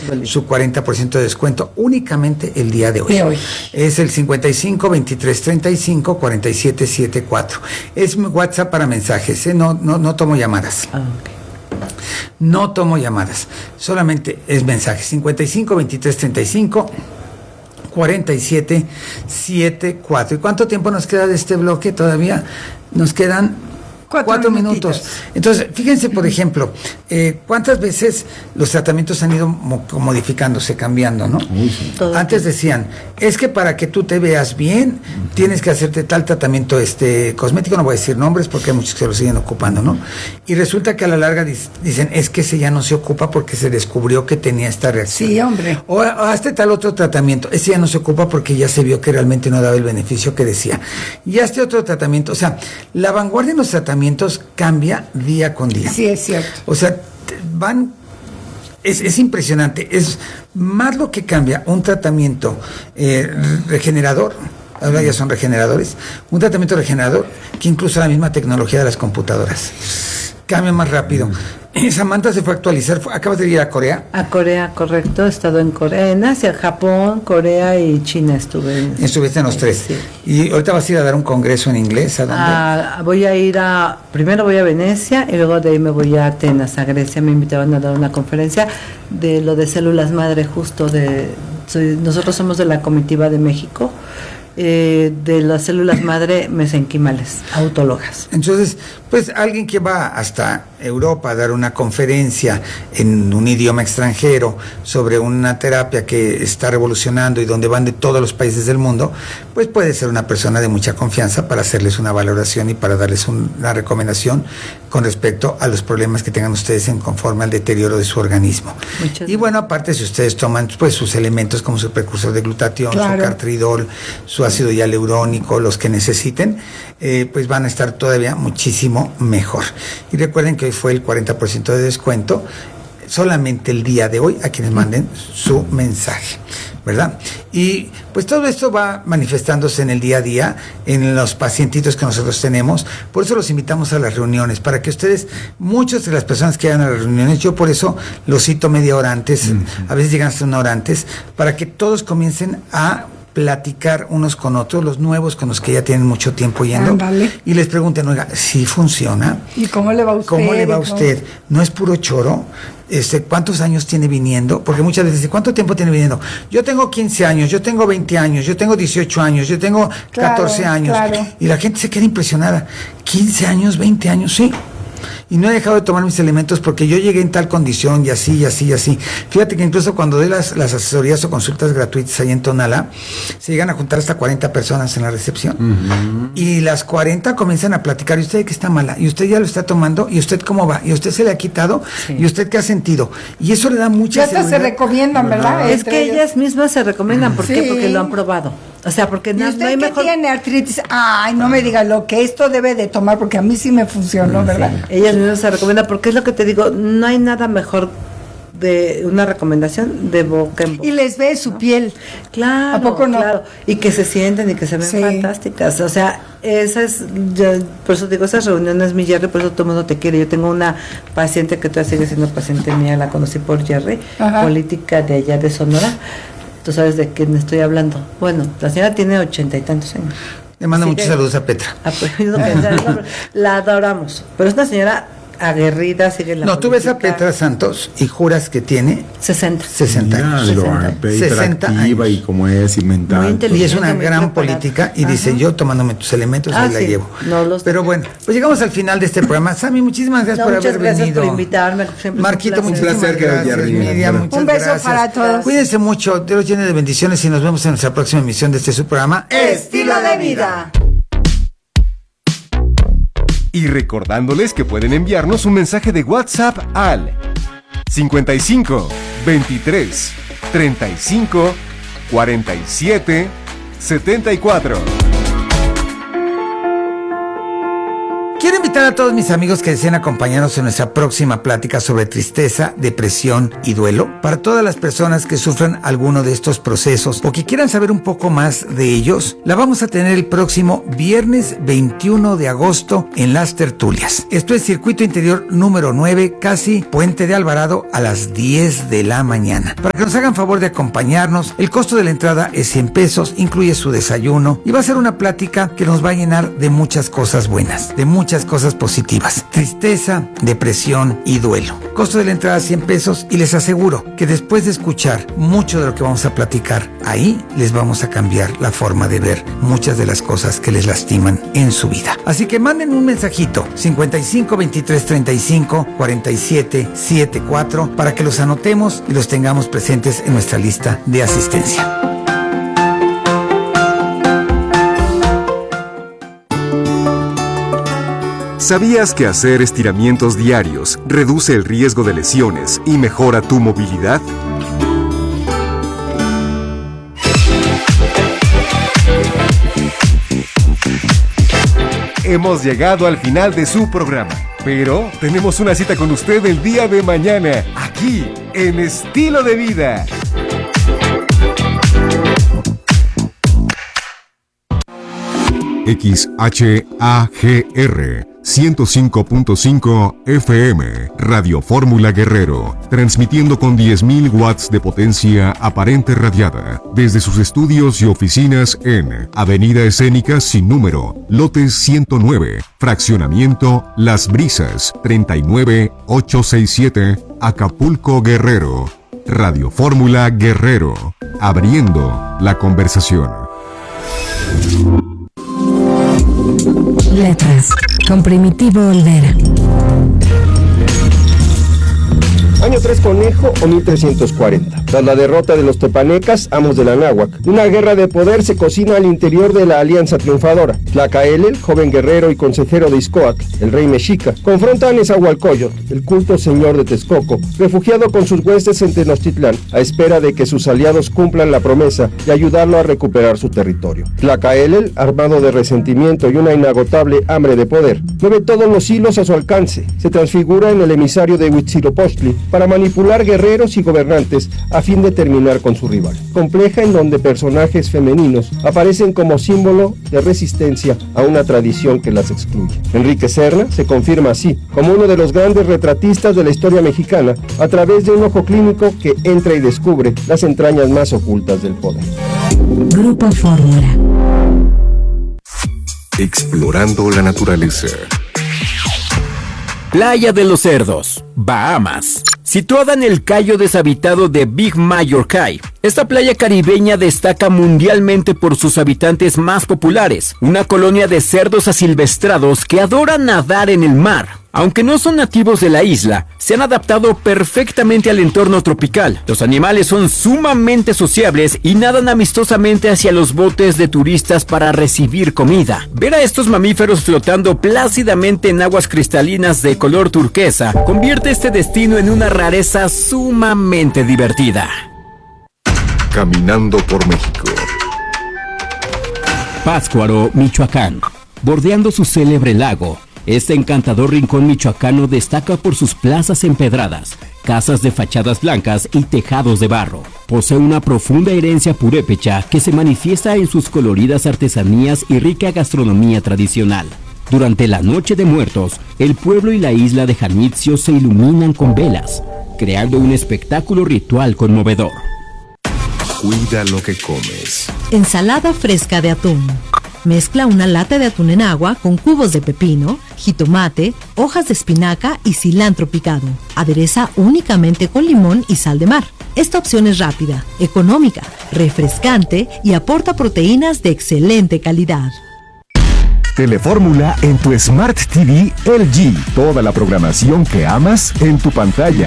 su 40% de descuento únicamente el día de hoy. Es el 55 23 35 47 74. Es mi WhatsApp para mensajes, no tomo llamadas. No tomo llamadas, solamente es mensajes. 55 23 35 47 74. ¿Y cuánto tiempo nos queda de este bloque? Todavía nos quedan 4 minutos. Entonces, fíjense, por ejemplo, cuántas veces los tratamientos han ido modificándose, cambiando, ¿no? Antes decían, es que para que tú te veas bien, tienes que hacerte tal tratamiento cosmético, no voy a decir nombres porque hay muchos que lo siguen ocupando, ¿no? Y resulta que a la larga dicen, es que ese ya no se ocupa porque se descubrió que tenía esta reacción. Sí, hombre. O hazte tal otro tratamiento, ese ya no se ocupa porque ya se vio que realmente no daba el beneficio que decía. Y hazte otro tratamiento, o sea, la vanguardia en los tratamientos cambia día con día. Sí, es cierto. O sea, es impresionante. Es más lo que cambia un tratamiento regenerador, ahora ya son regeneradores, un tratamiento regenerador que incluso la misma tecnología de las computadoras. Cambia más rápido. Samantha se fue a actualizar. ¿Acabas de ir a Corea? A Corea, correcto. He estado en Corea, en Asia, Japón, Corea y China estuve. Estuviste en los tres. Sí. ¿Y ahorita vas a ir a dar un congreso en inglés? ¿A dónde? Voy a ir primero voy a Venecia y luego de ahí me voy a Atenas, a Grecia. Me invitaron a dar una conferencia de lo de células madre, justo nosotros somos de la comitiva de México. De las células madre mesenquimales, autólogas. Entonces, pues alguien que va hasta Europa a dar una conferencia en un idioma extranjero sobre una terapia que está revolucionando y donde van de todos los países del mundo, pues puede ser una persona de mucha confianza para hacerles una valoración y para darles una recomendación con respecto a los problemas que tengan ustedes en conforme al deterioro de su organismo. Y bueno, aparte si ustedes toman pues sus elementos como su precursor de glutatión, claro, su cartridol, su ácido hialurónico, los que necesiten, pues van a estar todavía muchísimo mejor. Y recuerden que hoy fue el 40% de descuento solamente el día de hoy a quienes manden su mensaje, ¿verdad? Y pues todo esto va manifestándose en el día a día, en los pacientitos que nosotros tenemos. Por eso los invitamos a las reuniones, para que ustedes, muchas de las personas que vayan a las reuniones, yo por eso los cito media hora antes, a veces llegan hasta una hora antes, para que todos comiencen a platicar unos con otros, los nuevos con los que ya tienen mucho tiempo yendo. Ándale. Y les pregunten, oiga, ¿sí funciona? ¿Y cómo le va a usted? ¿Cómo le va a usted? ¿No es puro choro? ¿Cuántos años tiene viniendo? Porque muchas veces, ¿cuánto tiempo tiene viniendo? Yo tengo 15 años, yo tengo 20 años, yo tengo 18 años, yo tengo 14 años. Claro. Y la gente se queda impresionada. 15 años, 20 años, sí. Y no he dejado de tomar mis elementos porque yo llegué en tal condición y así, y así, y así. Fíjate que incluso cuando doy las asesorías o consultas gratuitas ahí en Tonalá, se llegan a juntar hasta 40 personas en la recepción. Y las 40 comienzan a platicar, ¿y usted de qué está mala? ¿Y usted ya lo está tomando? ¿Y usted cómo va? ¿Y usted se le ha quitado? Sí. ¿Y usted qué ha sentido? Y eso le da mucha seguridad. Ya se recomiendan, ¿verdad? Es que ellas mismas se recomiendan. ¿Por qué? Porque lo han probado. O sea, porque no hay mejor... tiene artritis, ay, no me diga lo que esto debe de tomar, porque a mí sí me funcionó, ¿verdad? Sí. Ellas mismas se recomiendan, porque es lo que te digo, no hay nada mejor de una recomendación de boca en boca. Y les ve su piel. Claro. ¿A poco no? Claro. Y que se sienten y que se ven fantásticas. O sea, por eso digo, esas reuniones, mi Jerry, por eso todo el mundo te quiere. Yo tengo una paciente que todavía sigue siendo paciente mía, la conocí por Jerry, política de allá de Sonora. Tú sabes de quién estoy hablando. Bueno, la señora tiene 80 y tantos años. Le mando muchos saludos a Petra. La adoramos. Pero es una señora aguerrida, sigue la política. Tú ves a Petra Santos y juras que tiene 60 años. 60 años. Y como es mental. Y es una gran política y dice, yo tomándome tus elementos, ahí la llevo. Pero bueno, pues llegamos al final de este programa. Sammy, muchísimas gracias por haber venido. Muchas gracias por invitarme. Marquito, muchísimas gracias. Miriam, muchas un beso para todos. Cuídense mucho, Dios los llene de bendiciones y nos vemos en nuestra próxima emisión de su programa Estilo de Vida. Y recordándoles que pueden enviarnos un mensaje de WhatsApp al 55 23 35 47 74. Quiero invitar invitar a todos mis amigos que deseen acompañarnos en nuestra próxima plática sobre tristeza, depresión y duelo. Para todas las personas que sufran alguno de estos procesos o que quieran saber un poco más de ellos, la vamos a tener el próximo viernes 21 de agosto en Las Tertulias. Esto es Circuito Interior número 9, casi Puente de Alvarado, a las 10 de la mañana. Para que nos hagan favor de acompañarnos, el costo de la entrada es 100 pesos, incluye su desayuno y va a ser una plática que nos va a llenar de muchas cosas buenas, de muchas cosas positivas. Tristeza, depresión y duelo. Costo de la entrada 100 pesos y les aseguro que después de escuchar mucho de lo que vamos a platicar, ahí les vamos a cambiar la forma de ver muchas de las cosas que les lastiman en su vida. Así que manden un mensajito 55 23 35 47 74 para que los anotemos y los tengamos presentes en nuestra lista de asistencia. ¿Sabías que hacer estiramientos diarios reduce el riesgo de lesiones y mejora tu movilidad? Hemos llegado al final de su programa, pero tenemos una cita con usted el día de mañana, aquí en Estilo de Vida. XHAGR 105.5 FM, Radio Fórmula Guerrero, transmitiendo con 10.000 watts de potencia aparente radiada, desde sus estudios y oficinas en Avenida Escénica sin número, lote 109, fraccionamiento Las Brisas, 39867, Acapulco, Guerrero. Radio Fórmula Guerrero, abriendo la conversación. Letras, con Primitivo Olvera. Año 3 Conejo o 1340. Tras la derrota de los tepanecas, amos de la náhuac, una guerra de poder se cocina al interior de la alianza triunfadora. Tlacaelel, joven guerrero y consejero de Ixcoac, el rey mexica, confronta a Nezahualcóyotl, el culto señor de Texcoco, refugiado con sus huestes en Tenochtitlán, a espera de que sus aliados cumplan la promesa y ayudarlo a recuperar su territorio. Tlacaelel, armado de resentimiento y una inagotable hambre de poder, mueve todos los hilos a su alcance, se transfigura en el emisario de Huitzilopochtli para manipular guerreros y gobernantes a fin de terminar con su rival. Compleja en donde personajes femeninos aparecen como símbolo de resistencia a una tradición que las excluye. Enrique Serna se confirma así como uno de los grandes retratistas de la historia mexicana a través de un ojo clínico que entra y descubre las entrañas más ocultas del poder. Grupo Fórmula. Explorando la naturaleza. Playa de los Cerdos, Bahamas. Situada en el cayo deshabitado de Big Major Cay, esta playa caribeña destaca mundialmente por sus habitantes más populares, una colonia de cerdos asilvestrados que adoran nadar en el mar. Aunque no son nativos de la isla, se han adaptado perfectamente al entorno tropical. Los animales son sumamente sociables y nadan amistosamente hacia los botes de turistas para recibir comida. Ver a estos mamíferos flotando plácidamente en aguas cristalinas de color turquesa convierte este destino en una rareza sumamente divertida. Caminando por México. Pátzcuaro, Michoacán. Bordeando su célebre lago, este encantador rincón michoacano destaca por sus plazas empedradas, casas de fachadas blancas y tejados de barro. Posee una profunda herencia purépecha que se manifiesta en sus coloridas artesanías y rica gastronomía tradicional. Durante la Noche de Muertos, el pueblo y la isla de Janitzio se iluminan con velas, creando un espectáculo ritual conmovedor. Cuida lo que comes. Ensalada fresca de atún. Mezcla una lata de atún en agua con cubos de pepino, jitomate, hojas de espinaca y cilantro picado. Adereza únicamente con limón y sal de mar. Esta opción es rápida, económica, refrescante y aporta proteínas de excelente calidad. Telefórmula en tu Smart TV LG. Toda la programación que amas en tu pantalla.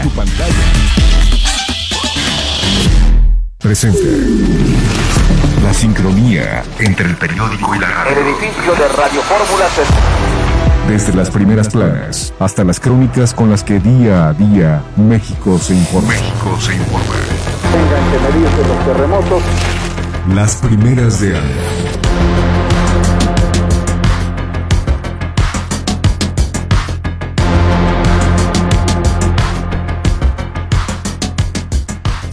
Presente. La sincronía entre el periódico y la radio. El edificio de Radio Fórmula Desde las primeras planas hasta las crónicas con las que día a día México se informa. Tengan que medirse los terremotos. Las primeras de año.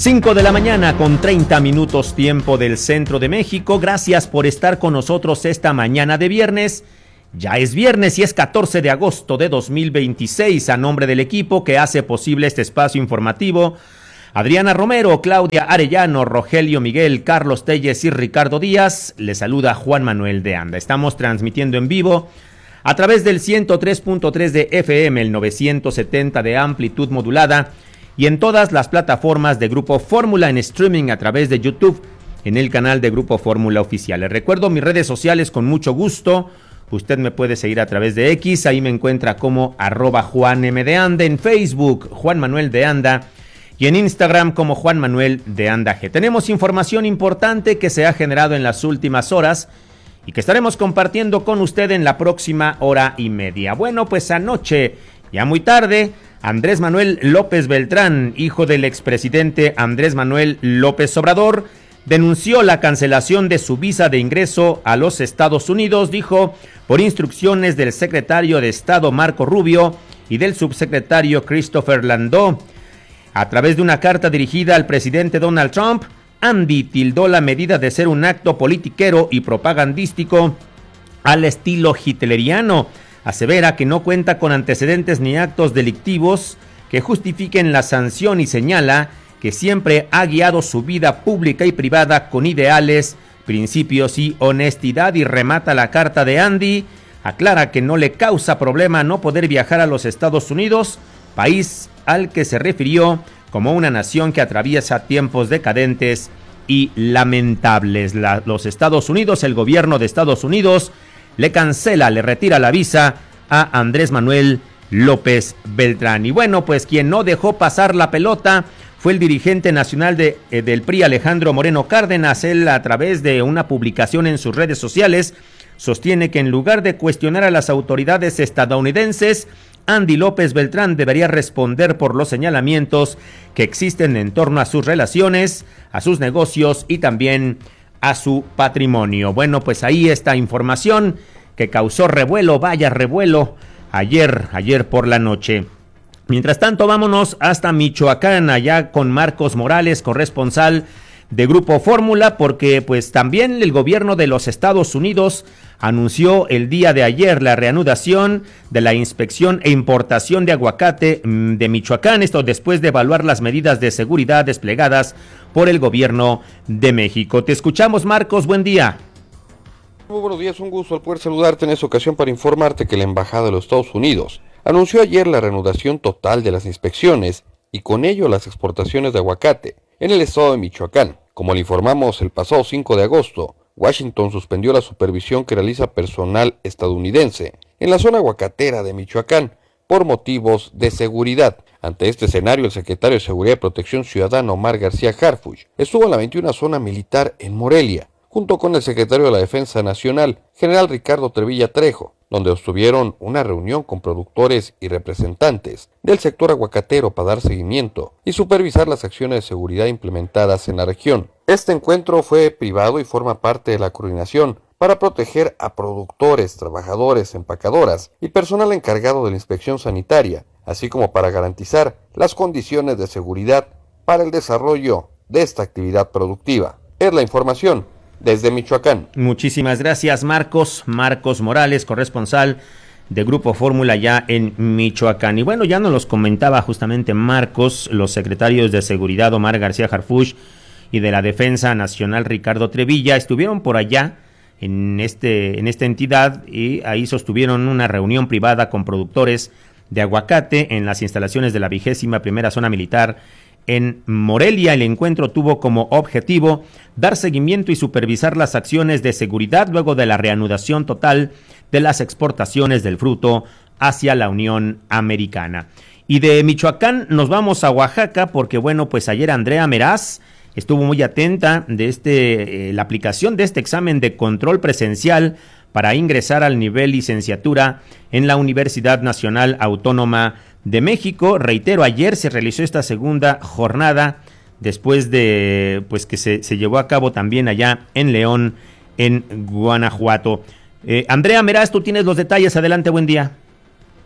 5 de la mañana con 30 minutos tiempo del centro de México. Gracias por estar con nosotros esta mañana de viernes. Ya es viernes y es 14 de agosto de 2026. A nombre del equipo que hace posible este espacio informativo, Adriana Romero, Claudia Arellano, Rogelio Miguel, Carlos Telles y Ricardo Díaz, le saluda Juan Manuel de Anda. Estamos transmitiendo en vivo a través del 103.3 de FM, el 970 de amplitud modulada y en todas las plataformas de Grupo Fórmula en streaming a través de YouTube en el canal de Grupo Fórmula Oficial. Les recuerdo mis redes sociales con mucho gusto. Usted me puede seguir a través de X, ahí me encuentra como @JuanM_de_Anda, en Facebook Juan Manuel de Anda y en Instagram como Juan Manuel de Anda G. Tenemos información importante que se ha generado en las últimas horas y que estaremos compartiendo con usted en la próxima hora y media. Bueno, pues anoche, ya muy tarde, Andrés Manuel López Beltrán, hijo del expresidente Andrés Manuel López Obrador, denunció la cancelación de su visa de ingreso a los Estados Unidos, dijo, por instrucciones del secretario de Estado Marco Rubio y del subsecretario Christopher Landau. A través de una carta dirigida al presidente Donald Trump, Andy tildó la medida de ser un acto politiquero y propagandístico al estilo hitleriano. Asevera que no cuenta con antecedentes ni actos delictivos que justifiquen la sanción y señala que siempre ha guiado su vida pública y privada con ideales, principios y honestidad. Y remata la carta de Andy, aclara que no le causa problema no poder viajar a los Estados Unidos, país al que se refirió como una nación que atraviesa tiempos decadentes y lamentables. Los Estados Unidos, el gobierno de Estados Unidos, le retira la visa a Andrés Manuel López Beltrán. Y bueno, pues quien no dejó pasar la pelota fue el dirigente nacional del PRI, Alejandro Moreno Cárdenas. Él, a través de una publicación en sus redes sociales, sostiene que en lugar de cuestionar a las autoridades estadounidenses, Andy López Beltrán debería responder por los señalamientos que existen en torno a sus relaciones, a sus negocios y también a su patrimonio. Bueno, pues ahí está información que causó revuelo, vaya revuelo, ayer por la noche. Mientras tanto, vámonos hasta Michoacán, allá con Marcos Morales, corresponsal de Grupo Fórmula, porque pues también el gobierno de los Estados Unidos anunció el día de ayer la reanudación de la inspección e importación de aguacate de Michoacán, esto después de evaluar las medidas de seguridad desplegadas por el gobierno de México. Te escuchamos, Marcos, buen día. Muy buenos días, un gusto al poder saludarte en esta ocasión para informarte que la Embajada de los Estados Unidos anunció ayer la reanudación total de las inspecciones y con ello las exportaciones de aguacate en el estado de Michoacán. Como le informamos el pasado 5 de agosto, Washington suspendió la supervisión que realiza personal estadounidense en la zona aguacatera de Michoacán por motivos de seguridad. Ante este escenario, el secretario de Seguridad y Protección Ciudadana, Omar García Harfuch, estuvo en la 21 zona militar en Morelia, junto con el secretario de la Defensa Nacional, general Ricardo Trevilla Trejo, donde sostuvieron una reunión con productores y representantes del sector aguacatero para dar seguimiento y supervisar las acciones de seguridad implementadas en la región. Este encuentro fue privado y forma parte de la coordinación para proteger a productores, trabajadores, empacadoras y personal encargado de la inspección sanitaria, así como para garantizar las condiciones de seguridad para el desarrollo de esta actividad productiva. Es la información desde Michoacán. Muchísimas gracias, Marcos Morales, corresponsal de Grupo Fórmula ya en Michoacán. Y bueno, ya nos los comentaba justamente Marcos, los secretarios de Seguridad Omar García Harfuch y de la Defensa Nacional Ricardo Trevilla estuvieron por allá en esta entidad y ahí sostuvieron una reunión privada con productores de aguacate en las instalaciones de la 21ª Zona Militar en Morelia. El encuentro tuvo como objetivo dar seguimiento y supervisar las acciones de seguridad luego de la reanudación total de las exportaciones del fruto hacia la Unión Americana. Y de Michoacán nos vamos a Oaxaca porque bueno, pues ayer Andrea Meraz estuvo muy atenta de la aplicación de este examen de control presencial para ingresar al nivel licenciatura en la Universidad Nacional Autónoma de México. Reitero, ayer se realizó esta segunda jornada después de pues que se llevó a cabo también allá en León, en Guanajuato. Andrea Meraz, tú tienes los detalles. Adelante, buen día.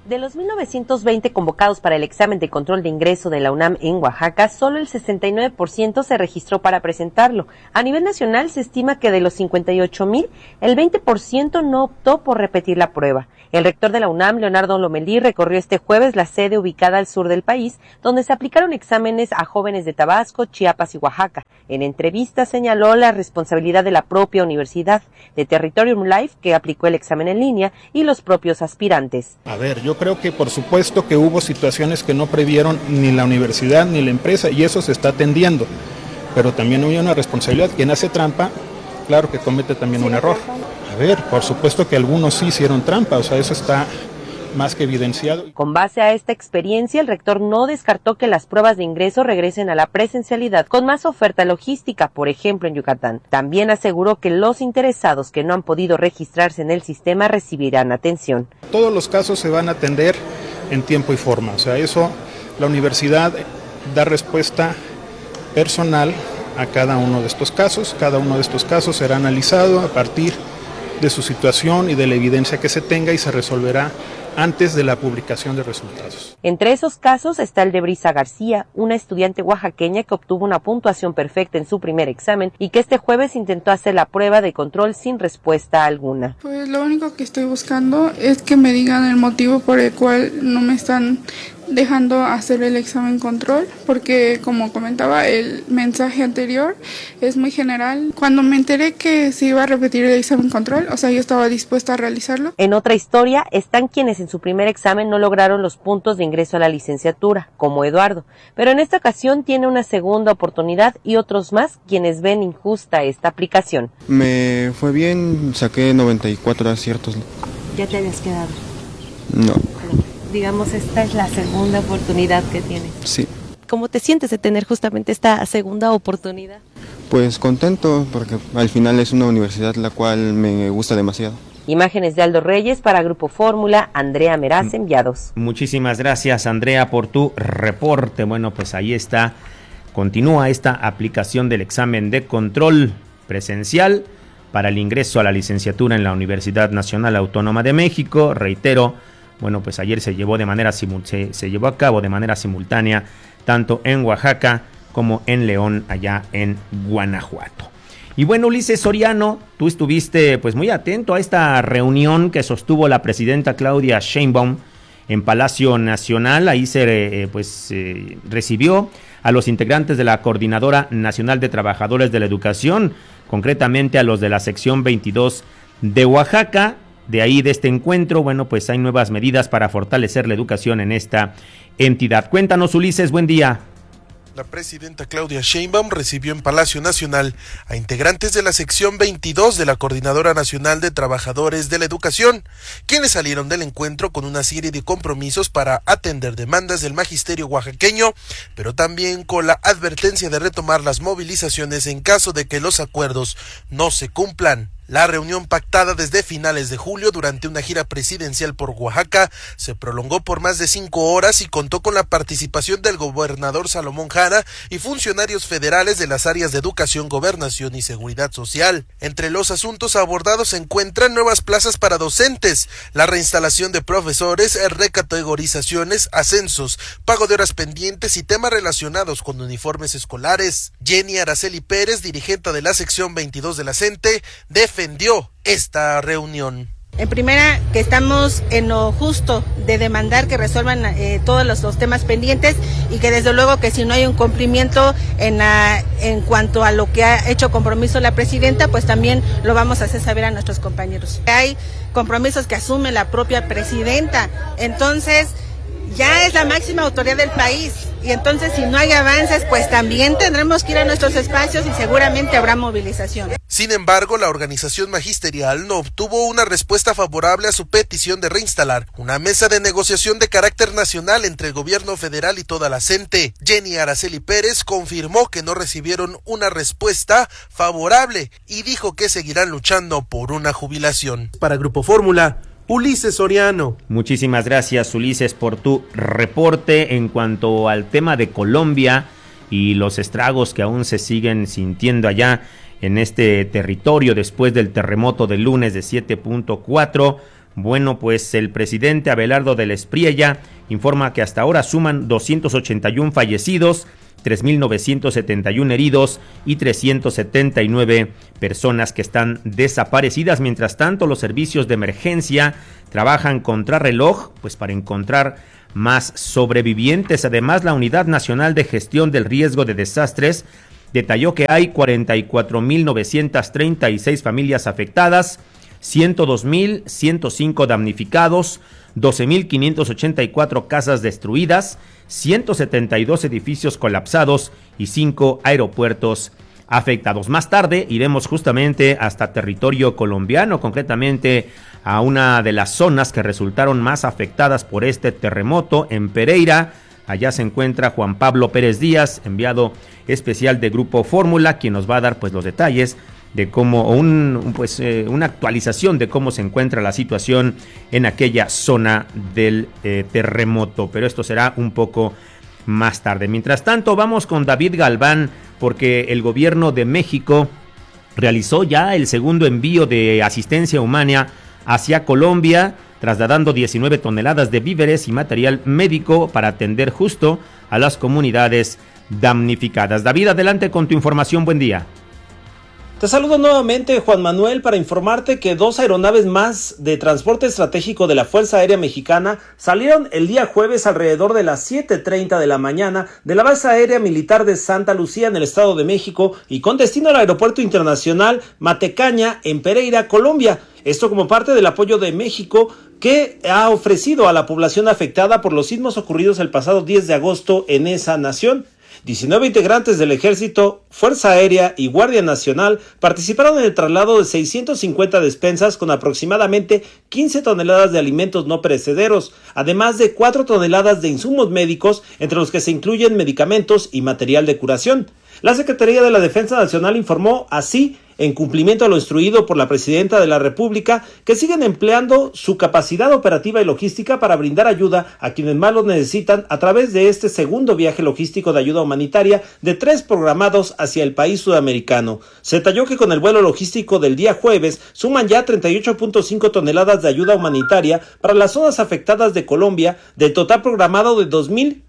De los 1,920 convocados para el examen de control de ingreso de la UNAM en Oaxaca, solo el 69% se registró para presentarlo. A nivel nacional se estima que de los 58,000, el 20% no optó por repetir la prueba. El rector de la UNAM, Leonardo Lomelí, recorrió este jueves la sede ubicada al sur del país, donde se aplicaron exámenes a jóvenes de Tabasco, Chiapas y Oaxaca. En entrevista señaló la responsabilidad de la propia universidad, de Territorium Life, que aplicó el examen en línea, y los propios aspirantes. A ver, yo creo que por supuesto que hubo situaciones que no previeron ni la universidad ni la empresa, y eso se está atendiendo, pero también hay una responsabilidad. Quien hace trampa, claro que comete también un error. A ver, por supuesto que algunos sí hicieron trampa, o sea, eso está más que evidenciado. Con base a esta experiencia, el rector no descartó que las pruebas de ingreso regresen a la presencialidad con más oferta logística, por ejemplo en Yucatán. También aseguró que los interesados que no han podido registrarse en el sistema recibirán atención. Todos los casos se van a atender en tiempo y forma, o sea, eso la universidad da respuesta personal a cada uno de estos casos. Cada uno de estos casos será analizado a partir de su situación y de la evidencia que se tenga y se resolverá antes de la publicación de resultados. Entre esos casos está el de Brisa García, una estudiante oaxaqueña que obtuvo una puntuación perfecta en su primer examen y que este jueves intentó hacer la prueba de control sin respuesta alguna. Pues lo único que estoy buscando es que me digan el motivo por el cual no me están dejando hacer el examen control, porque como comentaba, el mensaje anterior es muy general. Cuando me enteré que se iba a repetir el examen control, o sea, yo estaba dispuesta a realizarlo. En otra historia están quienes en su primer examen no lograron los puntos de ingreso a la licenciatura, como Eduardo, pero en esta ocasión tiene una segunda oportunidad y otros más quienes ven injusta esta aplicación. Me fue bien, saqué 94 aciertos. ¿Ya te habías quedado? No. Digamos, esta es la segunda oportunidad que tienes. Sí. ¿Cómo te sientes de tener justamente esta segunda oportunidad? Pues contento, porque al final es una universidad la cual me gusta demasiado. Imágenes de Aldo Reyes para Grupo Fórmula, Andrea Meraz, enviados. Muchísimas gracias, Andrea, por tu reporte. Bueno, pues ahí está, continúa esta aplicación del examen de control presencial para el ingreso a la licenciatura en la Universidad Nacional Autónoma de México. Reitero, bueno, pues ayer se llevó a cabo de manera simultánea tanto en Oaxaca como en León, allá en Guanajuato. Y bueno, Ulises Soriano, tú estuviste pues muy atento a esta reunión que sostuvo la presidenta Claudia Sheinbaum en Palacio Nacional. Ahí se recibió a los integrantes de la Coordinadora Nacional de Trabajadores de la Educación, concretamente a los de la sección 22 de Oaxaca. De ahí, de este encuentro, bueno, pues hay nuevas medidas para fortalecer la educación en esta entidad. Cuéntanos, Ulises, buen día. La presidenta Claudia Sheinbaum recibió en Palacio Nacional a integrantes de la sección 22 de la Coordinadora Nacional de Trabajadores de la Educación, quienes salieron del encuentro con una serie de compromisos para atender demandas del magisterio oaxaqueño, pero también con la advertencia de retomar las movilizaciones en caso de que los acuerdos no se cumplan. La reunión, pactada desde finales de julio durante una gira presidencial por Oaxaca, se prolongó por más de 5 horas y contó con la participación del gobernador Salomón Jara y funcionarios federales de las áreas de educación, gobernación y seguridad social. Entre los asuntos abordados se encuentran nuevas plazas para docentes, la reinstalación de profesores, recategorizaciones, ascensos, pago de horas pendientes y temas relacionados con uniformes escolares. Jenny Araceli Pérez, dirigente de la sección 22 de la CENTE, defendió esta reunión. En primera, que estamos en lo justo de demandar que resuelvan todos los temas pendientes y que desde luego que si no hay un cumplimiento en cuanto a lo que ha hecho compromiso la presidenta, pues también lo vamos a hacer saber a nuestros compañeros. Hay compromisos que asume la propia presidenta, entonces ya es la máxima autoridad del país y entonces si no hay avances, pues también tendremos que ir a nuestros espacios y seguramente habrá movilización. Sin embargo, la organización magisterial no obtuvo una respuesta favorable a su petición de reinstalar una mesa de negociación de carácter nacional entre el gobierno federal y toda la CENTE. Jenny Araceli Pérez confirmó que no recibieron una respuesta favorable y dijo que seguirán luchando por una jubilación. Para Grupo Fórmula, Ulises Soriano. Muchísimas gracias, Ulises, por tu reporte en cuanto al tema de Colombia y los estragos que aún se siguen sintiendo allá en este territorio después del terremoto del lunes de 7.4. Bueno, pues el presidente Abelardo del Espriella informa que hasta ahora suman 281 fallecidos, 3.971 heridos y 379 personas que están desaparecidas. Mientras tanto, los servicios de emergencia trabajan contrarreloj, pues para encontrar más sobrevivientes. Además, la Unidad Nacional de Gestión del Riesgo de Desastres detalló que hay 44.936 familias afectadas, 102.105 damnificados, 12.584 casas destruidas, 172 edificios colapsados y 5 aeropuertos afectados. Más tarde iremos justamente hasta territorio colombiano, concretamente a una de las zonas que resultaron más afectadas por este terremoto, en Pereira. Allá se encuentra Juan Pablo Pérez Díaz, enviado especial de Grupo Fórmula, quien nos va a dar pues los detalles de cómo, una actualización de cómo se encuentra la situación en aquella zona del terremoto, pero esto será un poco más tarde. Mientras tanto, vamos con David Galván, porque el gobierno de México realizó ya el segundo envío de asistencia humana hacia Colombia, trasladando 19 toneladas de víveres y material médico para atender justo a las comunidades damnificadas. David, adelante con tu información, buen día. Te saludo nuevamente, Juan Manuel, para informarte que 2 aeronaves más de transporte estratégico de la Fuerza Aérea Mexicana salieron el día jueves alrededor de las 7:30 de la mañana de la Base Aérea Militar de Santa Lucía en el Estado de México y con destino al Aeropuerto Internacional Matecaña en Pereira, Colombia. Esto como parte del apoyo de México que ha ofrecido a la población afectada por los sismos ocurridos el pasado 10 de agosto en esa nación. 19 integrantes del Ejército, Fuerza Aérea y Guardia Nacional participaron en el traslado de 650 despensas con aproximadamente 15 toneladas de alimentos no perecederos, además de 4 toneladas de insumos médicos, entre los que se incluyen medicamentos y material de curación. La Secretaría de la Defensa Nacional informó así, en cumplimiento a lo instruido por la Presidenta de la República, que siguen empleando su capacidad operativa y logística para brindar ayuda a quienes más lo necesitan a través de este segundo viaje logístico de ayuda humanitaria de 3 programados hacia el país sudamericano. Se detalló que con el vuelo logístico del día jueves suman ya 38.5 toneladas de ayuda humanitaria para las zonas afectadas de Colombia, del total programado de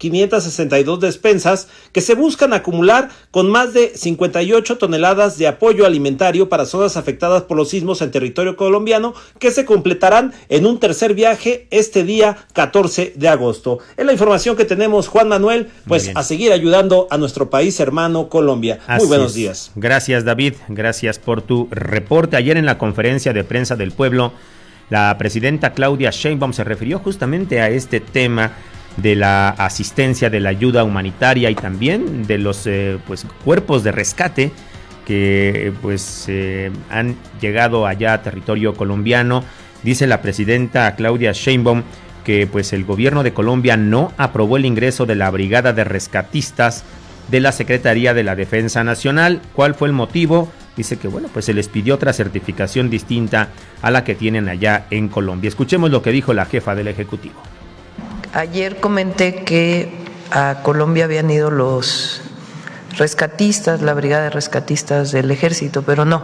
2.562 despensas que se buscan acumular con más de 58 toneladas de apoyo alimentario para zonas afectadas por los sismos en territorio colombiano, que se completarán en un tercer viaje este día 14 de agosto. Es la información que tenemos, Juan Manuel, pues a seguir ayudando a nuestro país hermano Colombia. Muy buenos días. Gracias, David, gracias por tu reporte. Ayer en la conferencia de prensa del pueblo, la presidenta Claudia Sheinbaum se refirió justamente a este tema de la asistencia, de la ayuda humanitaria y también de los cuerpos de rescate que han llegado allá a territorio colombiano. Dice la presidenta Claudia Sheinbaum que pues el gobierno de Colombia no aprobó el ingreso de la brigada de rescatistas de la Secretaría de la Defensa Nacional. ¿Cuál fue el motivo? Dice que pues se les pidió otra certificación distinta a la que tienen allá en Colombia. Escuchemos lo que dijo la jefa del Ejecutivo. Ayer comenté que a Colombia habían ido los rescatistas, la brigada de rescatistas del Ejército, pero no.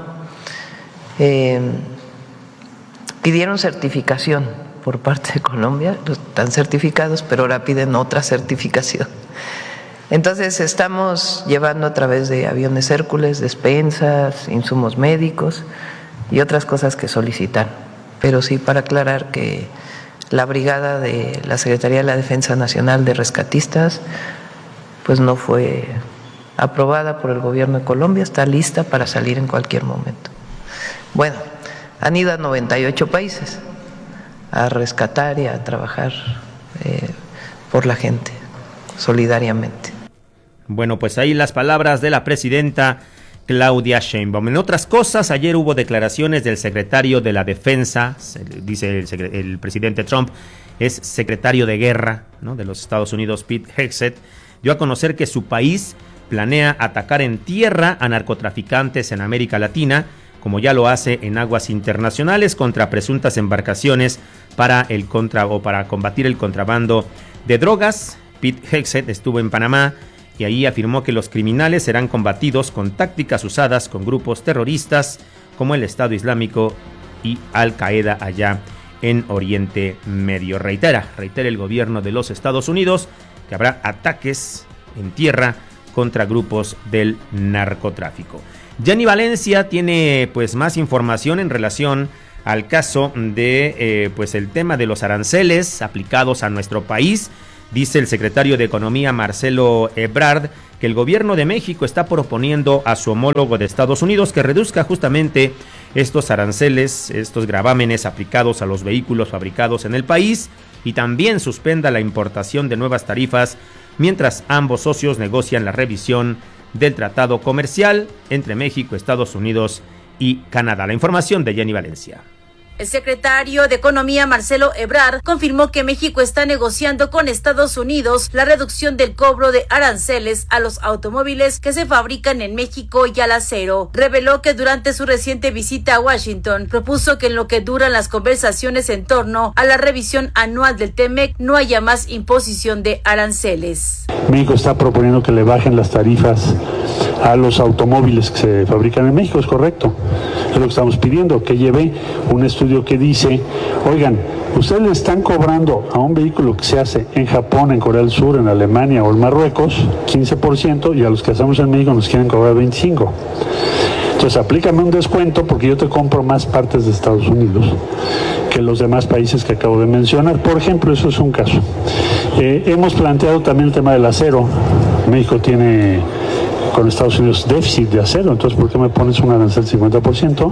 Pidieron certificación por parte de Colombia, están certificados, pero ahora piden otra certificación. Entonces estamos llevando a través de aviones Hércules, despensas, insumos médicos y otras cosas que solicitan. Pero sí, para aclarar que la brigada de la Secretaría de la Defensa Nacional de Rescatistas pues no fue aprobada por el gobierno de Colombia, está lista para salir en cualquier momento. Bueno, han ido a 98 países a rescatar y a trabajar por la gente, solidariamente. Bueno, pues ahí las palabras de la presidenta Claudia Sheinbaum. En otras cosas, ayer hubo declaraciones del secretario de la Defensa, dice el presidente Trump, es secretario de guerra, ¿no?, de los Estados Unidos, Pete Hegseth, dio a conocer que su país planea atacar en tierra a narcotraficantes en América Latina, como ya lo hace en aguas internacionales, contra presuntas embarcaciones para combatir el contrabando de drogas. Pete Hegseth estuvo en Panamá y ahí afirmó que los criminales serán combatidos con tácticas usadas con grupos terroristas como el Estado Islámico y Al Qaeda allá en Oriente Medio. Reitera el gobierno de los Estados Unidos que habrá ataques en tierra contra grupos del narcotráfico. Jenny Valencia tiene pues más información en relación al caso de pues el tema de los aranceles aplicados a nuestro país. Dice el secretario de Economía Marcelo Ebrard que el gobierno de México está proponiendo a su homólogo de Estados Unidos que reduzca justamente estos aranceles, estos gravámenes aplicados a los vehículos fabricados en el país y también suspenda la importación de nuevas tarifas mientras ambos socios negocian la revisión del tratado comercial entre México, Estados Unidos y Canadá. La información de Jenny Valencia. El secretario de Economía, Marcelo Ebrard, confirmó que México está negociando con Estados Unidos la reducción del cobro de aranceles a los automóviles que se fabrican en México y al acero. Reveló que durante su reciente visita a Washington, propuso que en lo que duran las conversaciones en torno a la revisión anual del TEMEC no haya más imposición de aranceles. México está proponiendo que le bajen las tarifas a los automóviles que se fabrican en México, es correcto. Es lo que estamos pidiendo, que lleve un estudio que dice, oigan, ustedes le están cobrando a un vehículo que se hace en Japón, en Corea del Sur, en Alemania o en Marruecos, 15%, y a los que hacemos en México nos quieren cobrar 25%. Entonces aplícame un descuento porque yo te compro más partes de Estados Unidos que los demás países que acabo de mencionar. Por ejemplo, eso es un caso. Hemos planteado también el tema del acero. México tiene con Estados Unidos déficit de acero, entonces ¿por qué me pones un arancel 50%?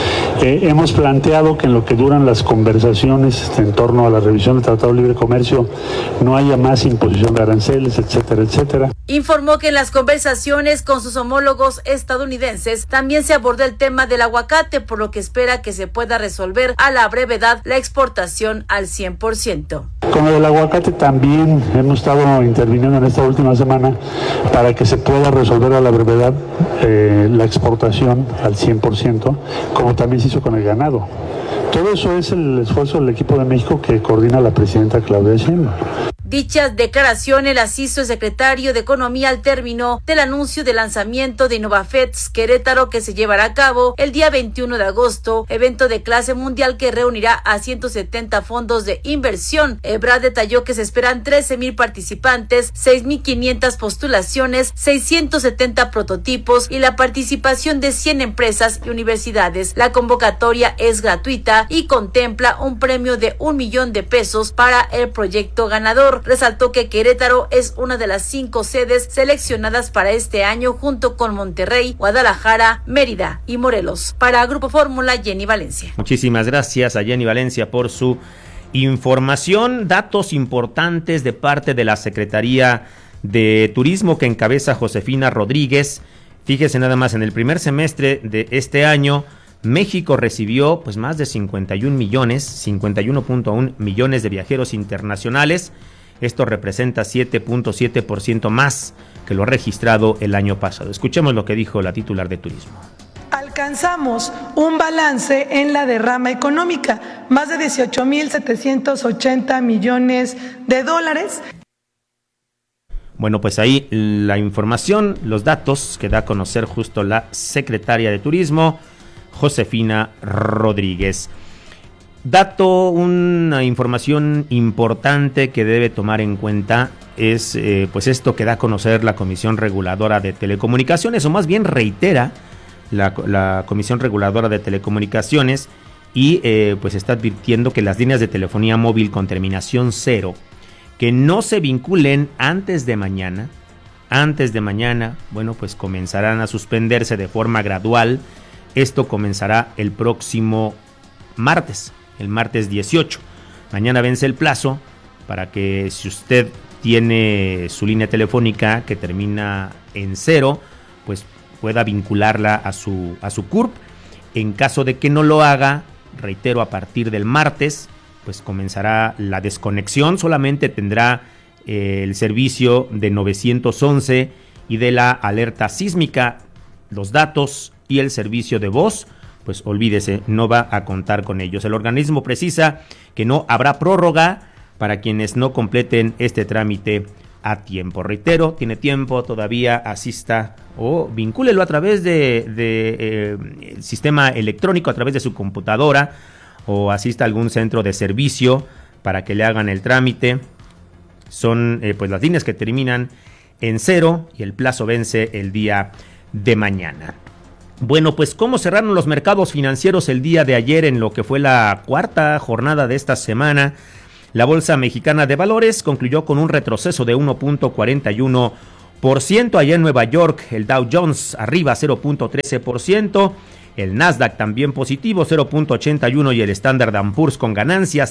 Hemos planteado que en lo que duran las conversaciones en torno a la revisión del Tratado de Libre Comercio no haya más imposición de aranceles, etcétera, etcétera. Informó que en las conversaciones con sus homólogos estadounidenses también se abordó el tema del aguacate, por lo que espera que se pueda resolver a la brevedad la exportación al 100%. Con lo del aguacate también hemos estado interviniendo en esta última semana para que se pueda resolver a la brevedad la exportación al 100%, como también se hizo con el ganado. Todo eso es el esfuerzo del equipo de México que coordina la presidenta Claudia Sheinbaum. Dichas declaraciones las hizo el secretario de Economía al término del anuncio de lanzamiento de Innovafex Querétaro que se llevará a cabo el día 21 de agosto, evento de clase mundial que reunirá a 170 fondos de inversión. Ebrard detalló que se esperan 13,000 participantes, 6,500 postulaciones, 670 prototipos y la participación de 100 empresas y universidades. La convocatoria es gratuita y contempla un premio de $1 millón para el proyecto ganador. Resaltó que Querétaro es una de las 5 sedes seleccionadas para este año junto con Monterrey, Guadalajara, Mérida y Morelos. Para Grupo Fórmula, Jenny Valencia. Muchísimas gracias a Jenny Valencia por su información. Datos importantes de parte de la Secretaría de Turismo que encabeza Josefina Rodríguez. Fíjese nada más, en el primer semestre de este año, México recibió pues más de 51.1 millones de viajeros internacionales. Esto representa 7.7% más que lo registrado el año pasado. Escuchemos lo que dijo la titular de Turismo. Alcanzamos un balance en la derrama económica, más de 18.780 millones de dólares. Bueno, pues ahí la información, los datos que da a conocer justo la secretaria de Turismo, Josefina Rodríguez. Una información importante que debe tomar en cuenta es pues esto que da a conocer la Comisión Reguladora de Telecomunicaciones, o más bien reitera la Comisión Reguladora de Telecomunicaciones y pues está advirtiendo que las líneas de telefonía móvil con terminación 0 que no se vinculen antes de mañana, bueno, pues comenzarán a suspenderse de forma gradual. Esto comenzará el próximo martes, el martes 18. Mañana vence el plazo para que si usted tiene su línea telefónica que termina en 0, pues pueda vincularla a su CURP. En caso de que no lo haga, reitero, a partir del martes, pues comenzará la desconexión. Solamente tendrá el servicio de 911 y de la alerta sísmica. Los datos y el servicio de voz, pues olvídese, no va a contar con ellos. El organismo precisa que no habrá prórroga para quienes no completen este trámite a tiempo. Reitero, tiene tiempo, todavía asista o vincúlelo a través de sistema electrónico, a través de su computadora o asista a algún centro de servicio para que le hagan el trámite. Son pues las líneas que terminan en 0 y el plazo vence el día de mañana. Bueno, pues ¿cómo cerraron los mercados financieros el día de ayer en lo que fue la cuarta jornada de esta semana? La Bolsa Mexicana de Valores concluyó con un retroceso de 1.41%. Allá en Nueva York, el Dow Jones arriba 0.13%. El Nasdaq también positivo 0.81% y el Standard & Poor's con ganancia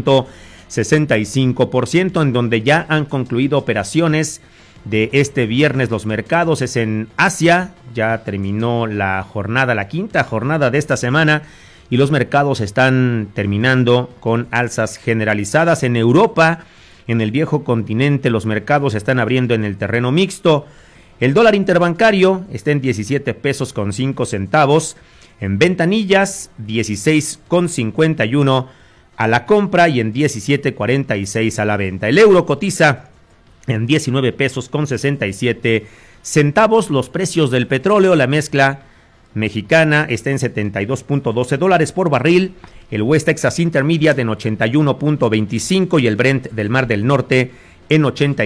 0.65%, en donde ya han concluido operaciones de este viernes los mercados. Es en Asia, ya terminó la jornada, la quinta jornada de esta semana, y los mercados están terminando con alzas generalizadas. En Europa, en el viejo continente, los mercados están abriendo en el terreno mixto. El dólar interbancario está en 17 pesos con 5 centavos. En ventanillas, 16,51 a la compra y en 17,46 a la venta. El euro cotiza en 19 pesos con 67 centavos. Los precios del petróleo, la mezcla mexicana está en $72.12 por barril. El West Texas Intermediate en 81.25 y el Brent del Mar del Norte en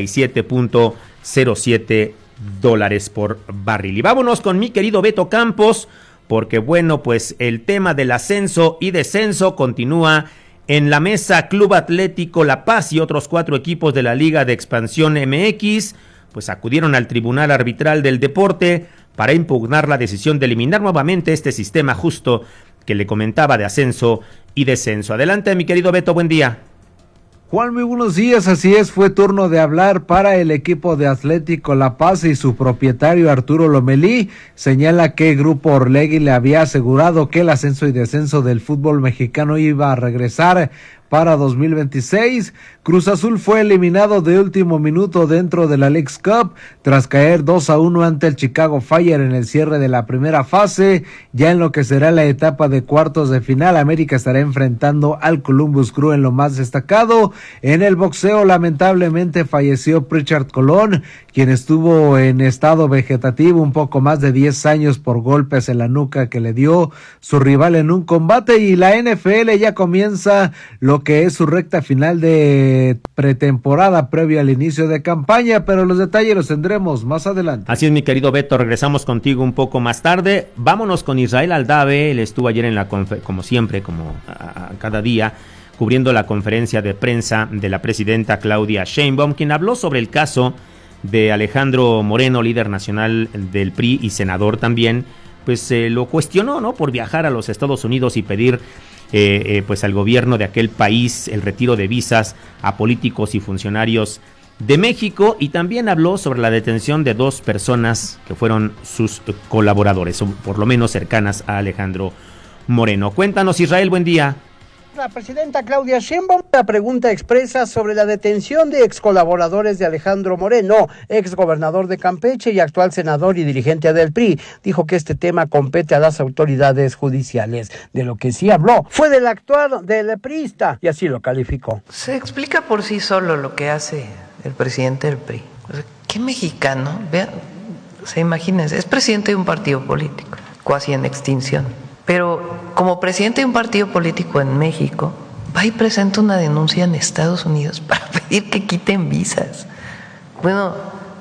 87.07 dólares por barril. Y vámonos con mi querido Beto Campos, porque bueno, pues el tema del ascenso y descenso continúa en la mesa. Club Atlético La Paz y otros 4 equipos de la Liga de Expansión MX pues acudieron al Tribunal Arbitral del Deporte para impugnar la decisión de eliminar nuevamente este sistema justo que le comentaba de ascenso y descenso. Adelante, mi querido Beto, buen día. Juan, muy buenos días. Así es, fue turno de hablar para el equipo de Atlético La Paz y su propietario Arturo Lomelí señala que Grupo Orlegui le había asegurado que el ascenso y descenso del fútbol mexicano iba a regresar para 2026. Cruz Azul fue eliminado de último minuto dentro de la Leagues Cup tras caer 2-1 ante el Chicago Fire en el cierre de la primera fase. Ya en lo que será la etapa de cuartos de final, América estará enfrentando al Columbus Crew en lo más destacado. En el boxeo, lamentablemente falleció Pritchard Colón, quien estuvo en estado vegetativo un poco más de 10 años por golpes en la nuca que le dio su rival en un combate. Y la NFL ya comienza lo que es su recta final de pretemporada previo al inicio de campaña, pero los detalles los tendremos más adelante. Así es, mi querido Beto, regresamos contigo un poco más tarde. Vámonos con Israel Aldave. Él estuvo ayer en la como siempre, como a cada día, cubriendo la conferencia de prensa de la presidenta Claudia Sheinbaum, quien habló sobre el caso de Alejandro Moreno, líder nacional del PRI y senador también. Pues lo cuestionó, ¿no?, por viajar a los Estados Unidos y pedir pues al gobierno de aquel país el retiro de visas a políticos y funcionarios de México, y también habló sobre la detención de 2 personas que fueron sus colaboradores, o por lo menos cercanas a Alejandro Moreno. Cuéntanos, Israel, buen día. La presidenta Claudia Sheinbaum, la pregunta expresa sobre la detención de ex colaboradores de Alejandro Moreno, ex gobernador de Campeche y actual senador y dirigente del PRI, dijo que este tema compete a las autoridades judiciales. De lo que sí habló fue del actuar del priista y así lo calificó. Se explica por sí solo lo que hace el presidente del PRI. O sea, ¿qué mexicano? Vean, imagínense, es presidente de un partido político, casi en extinción. Pero como presidente de un partido político en México, va y presenta una denuncia en Estados Unidos para pedir que quiten visas. Bueno,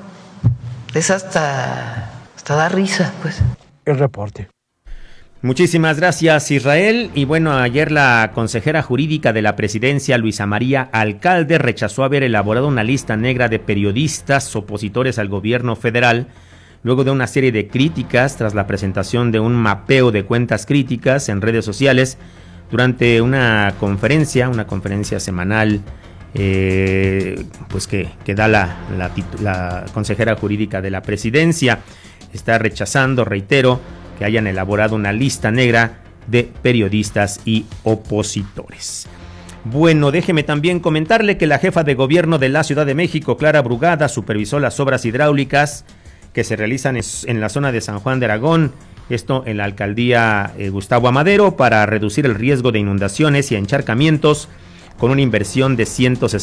es hasta da risa, pues. El reporte. Muchísimas gracias, Israel. Y bueno, ayer la consejera jurídica de la presidencia, Luisa María Alcalde, rechazó haber elaborado una lista negra de periodistas opositores al gobierno federal, luego de una serie de críticas tras la presentación de un mapeo de cuentas críticas en redes sociales durante una conferencia semanal pues que da la consejera jurídica de la presidencia. Está rechazando, reitero, que hayan elaborado una lista negra de periodistas y opositores. Bueno, déjeme también comentarle que la jefa de gobierno de la Ciudad de México, Clara Brugada, supervisó las obras hidráulicas que se realizan en la zona de San Juan de Aragón, esto en la alcaldía Gustavo Amadero, para reducir el riesgo de inundaciones y encharcamientos, con una inversión de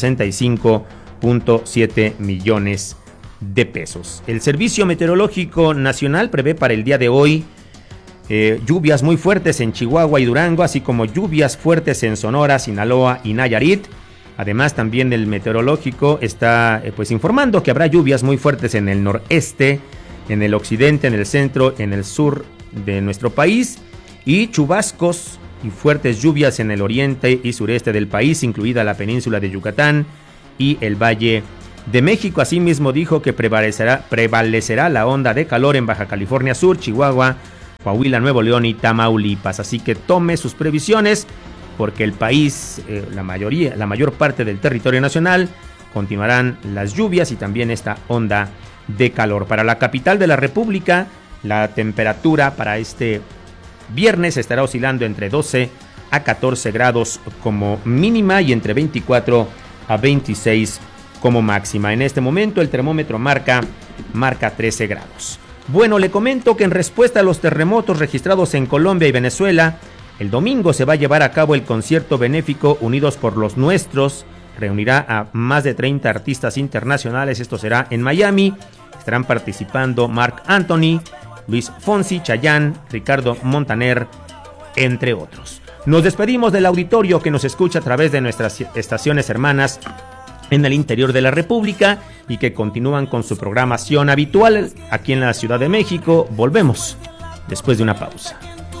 165.7 millones de pesos. El Servicio Meteorológico Nacional prevé para el día de hoy Lluvias muy fuertes en Chihuahua y Durango, así como lluvias fuertes en Sonora, Sinaloa y Nayarit. Además, también el meteorológico está pues informando que habrá lluvias muy fuertes en el noreste, en el occidente, en el centro, en el sur de nuestro país, y chubascos y fuertes lluvias en el oriente y sureste del país, incluida la península de Yucatán y el Valle de México. Asimismo, dijo que prevalecerá la onda de calor en Baja California Sur, Chihuahua, Coahuila, Nuevo León y Tamaulipas. Así que tome sus previsiones, porque el país, la mayor parte del territorio nacional, continuarán las lluvias y también esta onda de calor. Para la capital de la República, la temperatura para este viernes estará oscilando entre 12 a 14 grados como mínima y entre 24 a 26 como máxima. En este momento el termómetro marca 13 grados. Bueno, le comento que en respuesta a los terremotos registrados en Colombia y Venezuela, el domingo se va a llevar a cabo el concierto benéfico Unidos por los Nuestros. Reunirá a más de 30 artistas internacionales. Esto será en Miami. Estarán participando Marc Anthony, Luis Fonsi, Chayanne, Ricardo Montaner, entre otros. Nos despedimos del auditorio que nos escucha a través de nuestras estaciones hermanas en el interior de la República y que continúan con su programación habitual aquí en la Ciudad de México. Volvemos después de una pausa.